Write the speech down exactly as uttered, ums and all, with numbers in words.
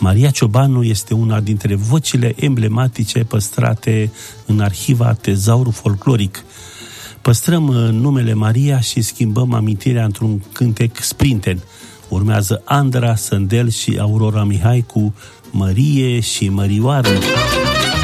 Maria Ciobanu este una dintre vocile emblematice păstrate în arhiva Tezaurul Folcloric. Păstrăm numele Maria și schimbăm amintirea într-un cântec sprinten. Urmează Andra Sândel și Aurora Mihai cu Mărie și Mărioară.